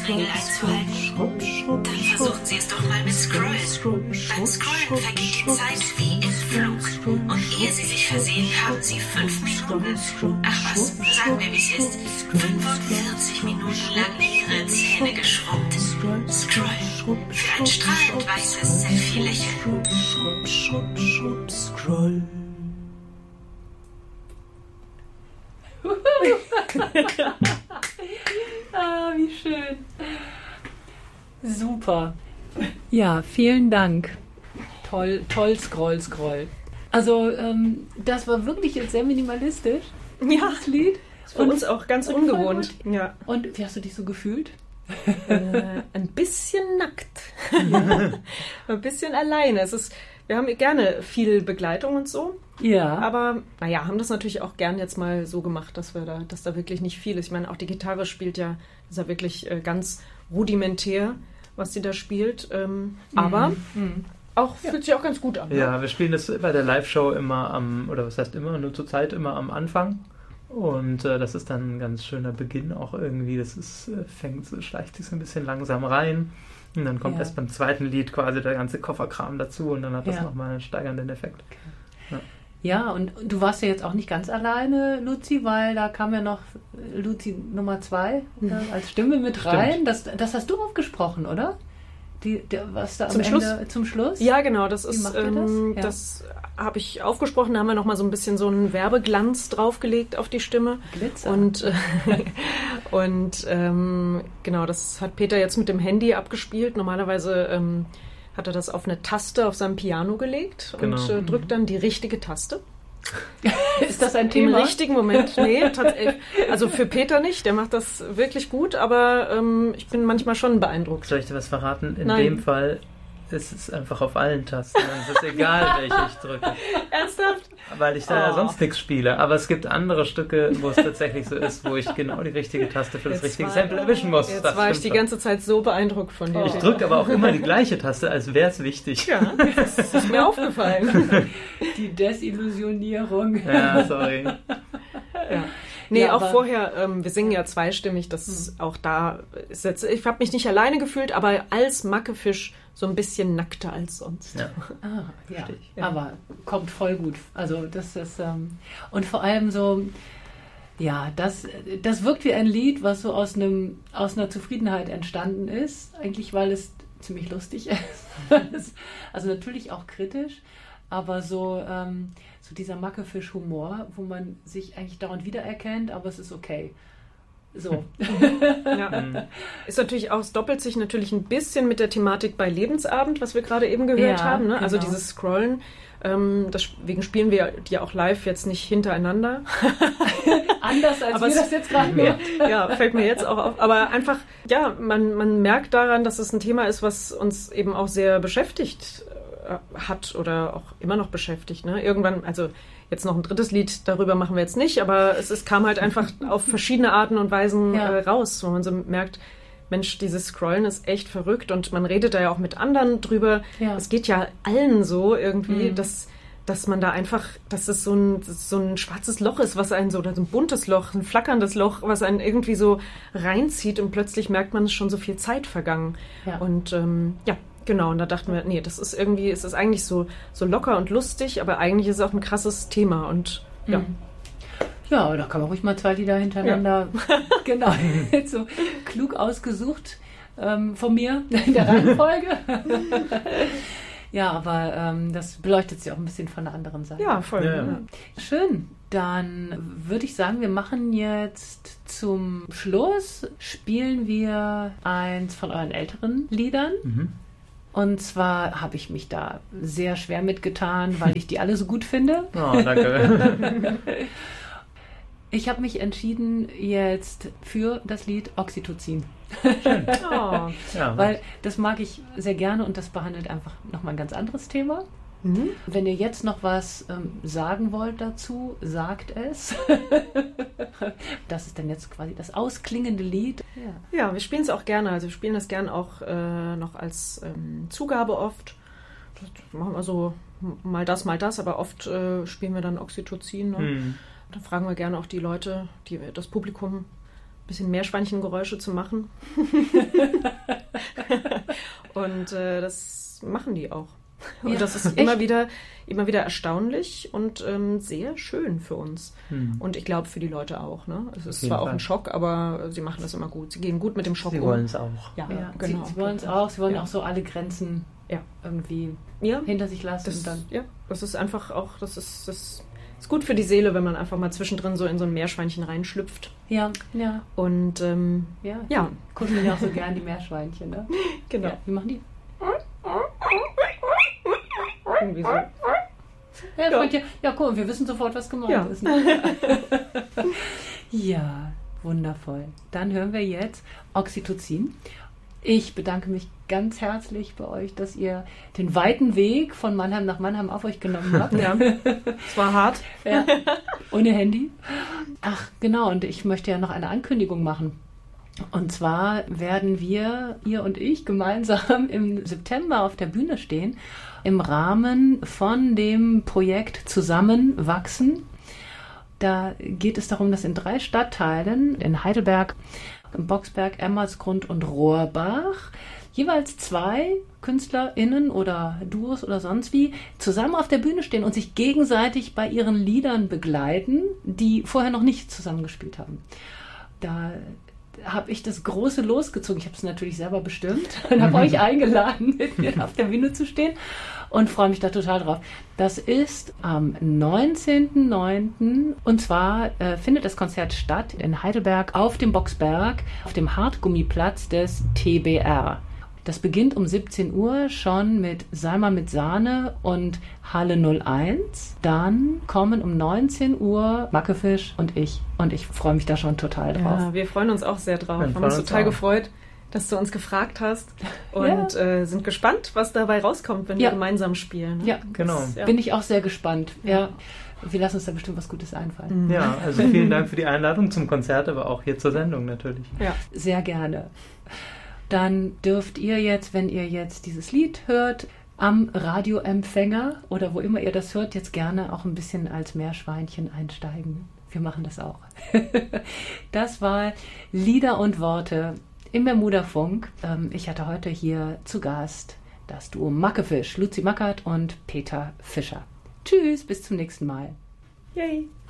Regel einzuhalten. Dann versuchen Sie es doch mal mit Scrollen. Beim Scrollen vergeht die Zeit wie im Flug. Und ehe Sie sich versehen, haben Sie 5 Minuten, ach was, sagen wir wie es ist, 45 Minuten lang Ihre Zähne geschrubbt. Scrollen. Für ein strahlend weißes Selfie-Lächeln. Scroll. Wie schön. Super. Ja, vielen Dank. Toll, Scroll. Also, das war wirklich jetzt sehr minimalistisch, das Lied. Für uns auch ganz ungewohnt. Ja. Und wie hast du dich so gefühlt? Ein bisschen nackt. Ein bisschen alleine. Wir haben gerne viel Begleitung und so. Ja. Aber haben das natürlich auch gern jetzt mal so gemacht, dass da wirklich nicht viel ist. Ich meine, auch die Gitarre ist ja wirklich ganz rudimentär, was sie da spielt. Aber fühlt sich auch ganz gut an. Ja, wir spielen das bei der Live-Show immer nur zur Zeit immer am Anfang. Und das ist dann ein ganz schöner Beginn auch irgendwie. Schleicht sich so ein bisschen langsam rein. Und dann kommt erst beim zweiten Lied quasi der ganze Kofferkram dazu und dann hat das nochmal einen steigernden Effekt. Okay. Ja, und du warst ja jetzt auch nicht ganz alleine, Luzi, weil da kam ja noch Luzi Nummer 2 als Stimme mit rein. Das hast du aufgesprochen, oder? Was da am Ende zum Schluss? Ja, genau, das habe ich aufgesprochen, da haben wir nochmal so ein bisschen so einen Werbeglanz draufgelegt auf die Stimme. Glitzer. Und genau, das hat Peter jetzt mit dem Handy abgespielt. Normalerweise hat er das auf eine Taste auf seinem Piano gelegt und drückt dann die richtige Taste. Ist das ein Thema? Im richtigen Moment, nee, tatsächlich. Also für Peter nicht, der macht das wirklich gut, aber ich bin manchmal schon beeindruckt. Soll ich dir was verraten? In dem Fall ist es einfach auf allen Tasten. Es ist egal, welche ich drücke. Ernsthaft? Weil ich da sonst nichts spiele. Aber es gibt andere Stücke, wo es tatsächlich so ist, wo ich genau die richtige Taste für das richtige Sample erwischen muss. Jetzt war ich die ganze Zeit so beeindruckt von dir. Ich drücke aber auch immer die gleiche Taste, als wäre es wichtig. Ja, das ist mir aufgefallen. Die Desillusionierung. Ja, sorry. Ja. Nee, auch vorher, wir singen ja zweistimmig, das ist auch da ist jetzt, ich habe mich nicht alleine gefühlt, aber als Mackefisch so ein bisschen nackter als sonst. Ja. Aber kommt voll gut. Also das ist, und vor allem so, das wirkt wie ein Lied, was so aus einer Zufriedenheit entstanden ist, eigentlich weil es ziemlich lustig ist. Also natürlich auch kritisch, aber so dieser Mackefisch-Humor, wo man sich eigentlich dauernd wiedererkennt, aber es ist okay. So. Ist natürlich auch, es doppelt sich natürlich ein bisschen mit der Thematik bei Lebensabend, was wir gerade eben gehört haben. Ne? Genau. Also dieses Scrollen, deswegen spielen wir die auch live jetzt nicht hintereinander. Anders als wir das jetzt gerade machen. Ja, fällt mir jetzt auch auf. Aber einfach, man merkt daran, dass es ein Thema ist, was uns eben auch sehr beschäftigt hat oder auch immer noch beschäftigt. Ne? Irgendwann, also jetzt noch ein drittes Lied, darüber machen wir jetzt nicht, aber es kam halt einfach auf verschiedene Arten und Weisen raus, wo man so merkt, Mensch, dieses Scrollen ist echt verrückt und man redet da ja auch mit anderen drüber. Ja. Es geht ja allen so irgendwie, dass man da einfach, dass es so ein schwarzes Loch ist, was einen so, oder so ein buntes Loch, ein flackerndes Loch, was einen irgendwie so reinzieht und plötzlich merkt man, es ist schon so viel Zeit vergangen. Ja. Und genau, und da dachten wir, nee, es ist eigentlich so locker und lustig, aber eigentlich ist es auch ein krasses Thema und ja. Ja, da kann man ruhig mal 2 Lieder hintereinander, genau, so klug ausgesucht von mir in der Reihenfolge. Ja, aber das beleuchtet sich auch ein bisschen von der anderen Seite. Ja, voll. Ja. Schön. Dann würde ich sagen, wir machen jetzt zum Schluss, spielen wir eins von euren älteren Liedern. Und zwar habe ich mich da sehr schwer mitgetan, weil ich die alle so gut finde. Oh, danke. Ich habe mich entschieden jetzt für das Lied Oxytocin. Schön. Oh. Ja, weil das mag ich sehr gerne und das behandelt einfach nochmal ein ganz anderes Thema. Wenn ihr jetzt noch was sagen wollt dazu, sagt es. Das ist dann jetzt quasi das ausklingende Lied. Ja, wir spielen es auch gerne. Also wir spielen das gerne auch noch als Zugabe oft. Das machen wir so mal das, aber oft spielen wir dann Oxytocin. Ne? Dann fragen wir gerne auch die Leute, das Publikum, bisschen Meerschweinchengeräusche zu machen. Und das machen die auch. Und das ist immer wieder erstaunlich und sehr schön für uns. Und ich glaube für die Leute auch. Ne? Es ist zwar auch ein Schock, aber sie machen das immer gut. Sie gehen gut mit dem Schock um. Sie wollen es auch. Ja, genau. Sie wollen es auch. Sie wollen auch so alle Grenzen irgendwie hinter sich lassen. Das ist einfach auch, das ist gut für die Seele, wenn man einfach mal zwischendrin so in so ein Meerschweinchen reinschlüpft. Ja. Und gucken ja auch so gern die Meerschweinchen, ne? Genau. Ja, wie machen die? Irgendwie so. Ja, cool, wir wissen sofort, was gemeint ist. Ne? Ja, wundervoll. Dann hören wir jetzt Oxytocin. Ich bedanke mich ganz herzlich bei euch, dass ihr den weiten Weg von Mannheim nach Mannheim auf euch genommen habt. Ja, es war hart. Ja, ohne Handy. Ach, genau, und ich möchte ja noch eine Ankündigung machen. Und zwar werden wir, ihr und ich, gemeinsam im September auf der Bühne stehen, im Rahmen von dem Projekt Zusammenwachsen. Da geht es darum, dass in 3 Stadtteilen, in Heidelberg, Boxberg, Emmersgrund und Rohrbach, jeweils 2 KünstlerInnen oder Duos oder sonst wie zusammen auf der Bühne stehen und sich gegenseitig bei ihren Liedern begleiten, die vorher noch nicht zusammengespielt haben. Da habe ich das große Los gezogen. Ich habe es natürlich selber bestimmt und habe euch eingeladen, mit mir auf der Bühne zu stehen und freue mich da total drauf. Das ist am 19.09. und zwar findet das Konzert statt in Heidelberg auf dem Boxberg, auf dem Hartgummiplatz des TBR. Das beginnt um 17 Uhr schon mit Salma mit Sahne und Halle 01. Dann kommen um 19 Uhr Mackefisch und ich. Und ich freue mich da schon total drauf. Ja, wir freuen uns auch sehr drauf. Wir haben uns total gefreut, dass du uns gefragt hast. Und sind gespannt, was dabei rauskommt, wenn wir gemeinsam spielen. Ne? Ja, genau. Bin ich auch sehr gespannt. Ja. Wir lassen uns da bestimmt was Gutes einfallen. Ja, also vielen Dank für die Einladung zum Konzert, aber auch hier zur Sendung natürlich. Ja, sehr gerne. Dann dürft ihr jetzt, wenn ihr jetzt dieses Lied hört, am Radioempfänger oder wo immer ihr das hört, jetzt gerne auch ein bisschen als Meerschweinchen einsteigen. Wir machen das auch. Das war Lieder und Worte im Bermuda-Funk. Ich hatte heute hier zu Gast das Duo Mackefisch, Luzi Mackert und Peter Fischer. Tschüss, bis zum nächsten Mal. Yay!